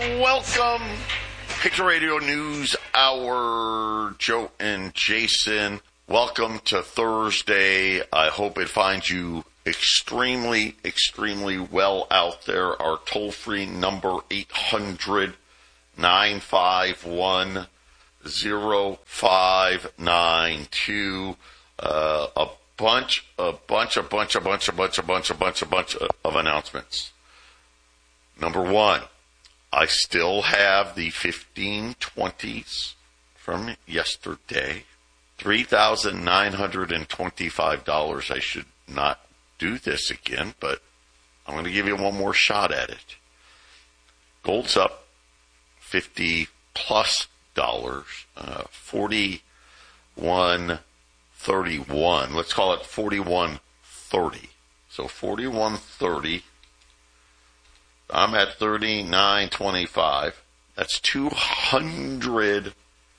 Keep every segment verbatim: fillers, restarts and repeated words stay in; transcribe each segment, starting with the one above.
welcome. Picture Radio News Hour, Joe and Jason. Welcome to Thursday. I hope it finds you extremely, extremely well out there. Our toll-free number, eight hundred, nine five one, zero five nine two. Uh, a bunch, a bunch, a bunch, a bunch, a bunch, a bunch, a bunch, a bunch of announcements. Number one, I still have the fifteen twenties from yesterday. three thousand nine hundred twenty-five dollars. I should not do this again, but I'm going to give you one more shot at it. Gold's up fifty plus dollars, uh, forty-one thirty-one. Let's call it forty-one thirty. So forty-one thirty. I'm at thirty-nine twenty-five. That's two hundred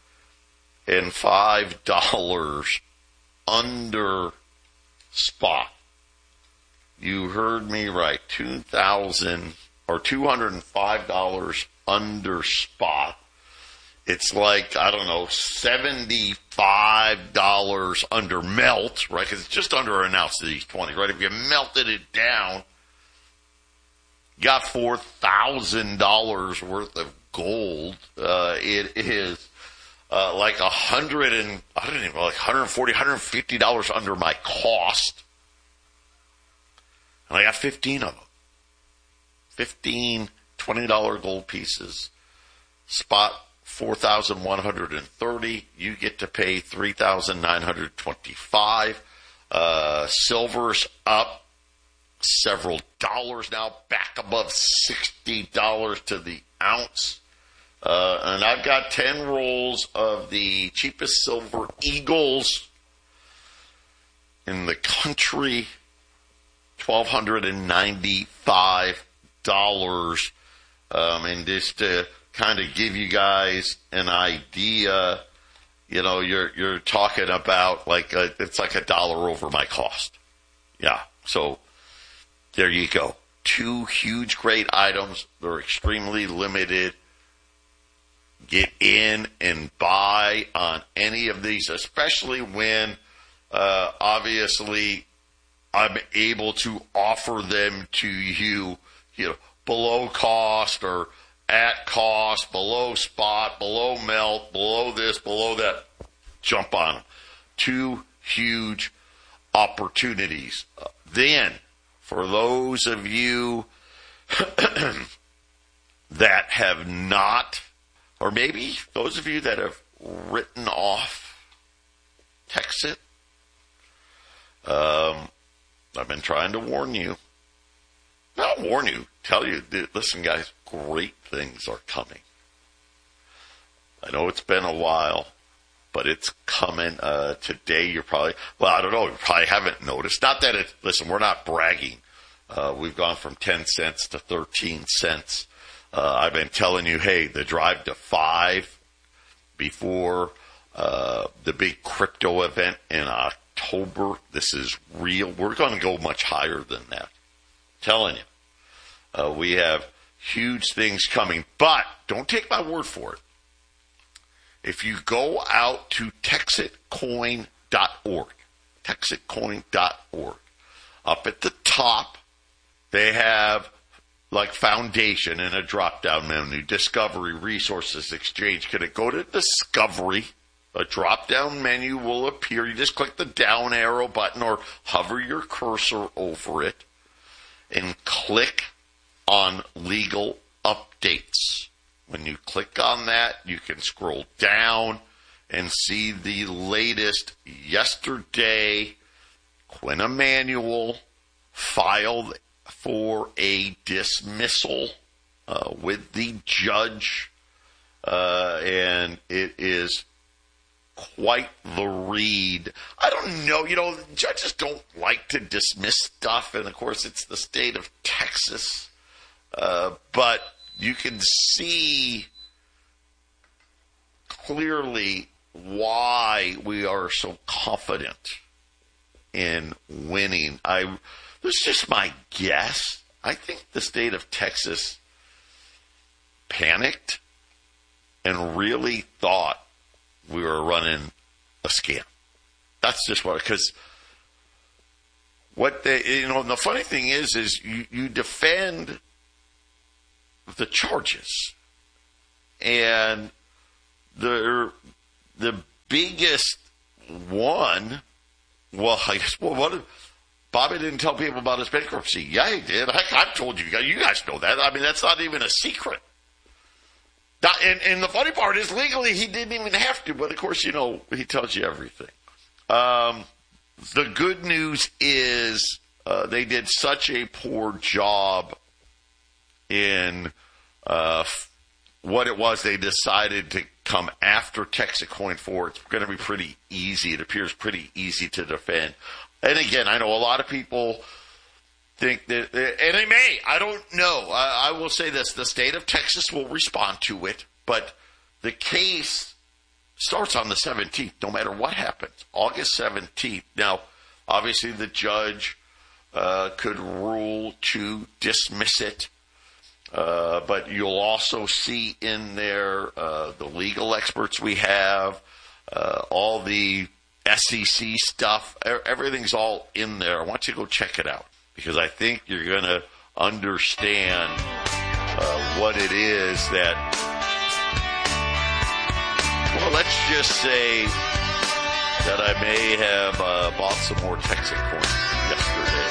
five dollars under spot. You heard me right. two thousand or two hundred five dollars under spot. It's like, I don't know, seventy-five dollars under melt, right? Because it's just under an ounce of these twenty, right? If you melted it down, you got four thousand dollars worth of gold. Uh, it is uh, like a hundred and, I don't even know, like one hundred forty dollars, one hundred fifty dollars under my cost. And I got fifteen of them. fifteen twenty dollars gold pieces. Spot four thousand one hundred thirty dollars. You get to pay three thousand nine hundred twenty-five dollars. Uh, silver's up several dollars now, back above sixty dollars to the ounce. Uh, and I've got ten rolls of the cheapest silver eagles in the country, one thousand two hundred ninety-five dollars. Um, and just to kind of give you guys an idea, you know, you're you're talking about like a, it's like a dollar over my cost. Yeah, so there you go. Two huge, great items. They're extremely limited. Get in and buy on any of these, especially when, uh, obviously, I'm able to offer them to you, you know, below cost or at cost, below spot, below melt, below this, below that. Jump on them. Two huge opportunities. Uh, then, for those of you that have not, or maybe those of you that have written off Texit, um, I've been trying to warn you. Not warn you, tell you, listen guys, great things are coming. I know it's been a while, but it's coming. Uh, today you're probably, well, I don't know, you probably haven't noticed. Not that it, listen, we're not bragging. Uh, we've gone from ten cents to thirteen cents. Uh, I've been telling you, hey, the drive to five before uh, the big crypto event in October, this is real. We're going to go much higher than that. I'm telling you. Uh, we have huge things coming, but don't take my word for it. If you go out to Texit Coin dot org, Texit Coin dot org, up at the top, they have like foundation and a drop-down menu, discovery, resources, exchange. Can it go to discovery? A drop-down menu will appear. You just click the down arrow button or hover your cursor over it and click on legal updates. When you click on that, you can scroll down and see the latest. Yesterday, Quinn Emanuel filed for a dismissal uh, with the judge, uh, and it is quite the read. I don't know, you know, judges don't like to dismiss stuff, and of course it's the state of Texas, uh, but you can see clearly why we are so confident in winning. I This is just my guess. I think the state of Texas panicked and really thought we were running a scam. That's just what, because what they, you know, and the funny thing is, is you, you defend the charges. And the the biggest one, well, I guess, well, what, Bobby didn't tell people about his bankruptcy. Yeah, he did. Heck, I've told you guys. You guys know that. I mean, that's not even a secret. That, and, and the funny part is, legally, he didn't even have to. But, of course, you know, he tells you everything. Um, the good news is uh, they did such a poor job in uh, what it was they decided to come after Texacoin for. It's going to be pretty easy. It appears pretty easy to defend. And again, I know a lot of people think that, and they may, I don't know. I, I will say this, the state of Texas will respond to it, but the case starts on the seventeenth, no matter what happens, August seventeenth. Now, obviously the judge uh, could rule to dismiss it, uh, but you'll also see in there uh, the legal experts we have, uh, all the S E C stuff, everything's all in there. I want you to go check it out because I think you're going to understand uh, what it is that, well, let's just say that I may have uh, bought some more Texacoin yesterday.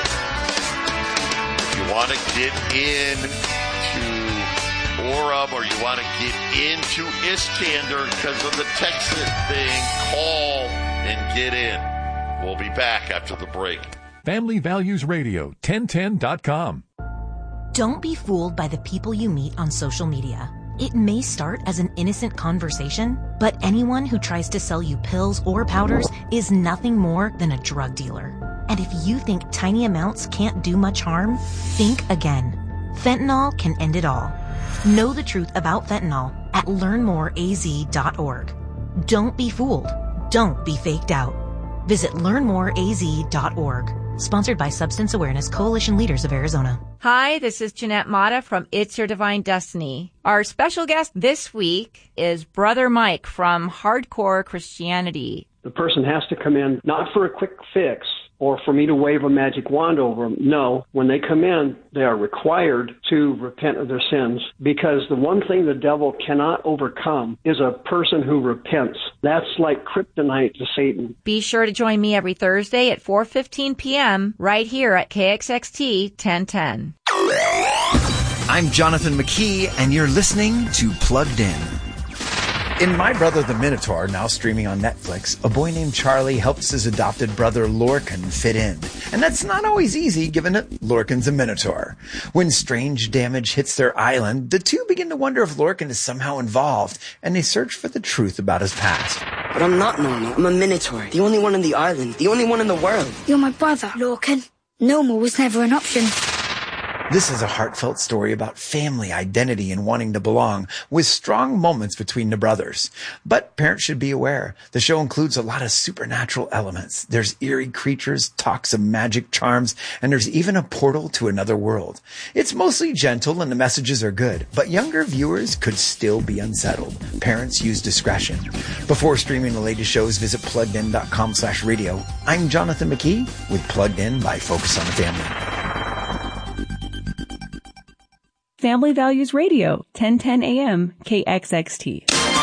If you want to get into Orem or you want to get into Iskander because of the Texas thing, call and get in. We'll be back after the break. Family Values Radio, ten ten dot com. Don't be fooled by the people you meet on social media. It may start as an innocent conversation, but anyone who tries to sell you pills or powders is nothing more than a drug dealer. And if you think tiny amounts can't do much harm, think again. Fentanyl can end it all. Know the truth about fentanyl at learn more a z dot org. Don't be fooled. Don't be faked out. Visit learn more a z dot org. Sponsored by Substance Awareness Coalition Leaders of Arizona. Hi, this is Jeanette Mata from It's Your Divine Destiny. Our special guest this week is Brother Mike from Hardcore Christianity. The person has to come in not for a quick fix or for me to wave a magic wand over them. No, when they come in, they are required to repent of their sins, because the one thing the devil cannot overcome is a person who repents. That's like kryptonite to Satan. Be sure to join me every Thursday at four fifteen p.m. right here at K X X T ten ten. I'm Jonathan McKee, and you're listening to Plugged In. In My Brother the Minotaur, now streaming on Netflix, a boy named Charlie helps his adopted brother Lorcan fit in. And that's not always easy, given that Lorcan's a Minotaur. When strange damage hits their island, the two begin to wonder if Lorcan is somehow involved, and they search for the truth about his past. But I'm not normal. I'm a Minotaur. The only one on the island. The only one in the world. You're my brother, Lorcan. Normal was never an option. This is a heartfelt story about family, identity, and wanting to belong, with strong moments between the brothers. But parents should be aware, the show includes a lot of supernatural elements. There's eerie creatures, talks of magic charms, and there's even a portal to another world. It's mostly gentle and the messages are good, but younger viewers could still be unsettled. Parents use discretion. Before streaming the latest shows, visit plugged in dot com slash radio. I'm Jonathan McKee with Plugged In by Focus on the Family. Family Values Radio, ten ten a.m. K X X T.